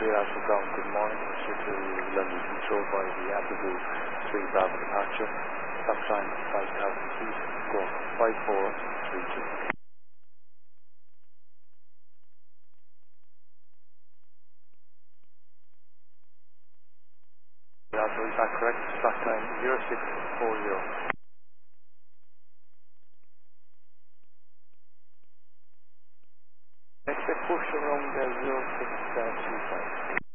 Alpha Ground, good morning. Ship will be controlled by the Abigail 3 Bravo departure. Stop climb 5,000 feet, go 5432. Alpha is back correct, stop time 0640. Next push around 0625.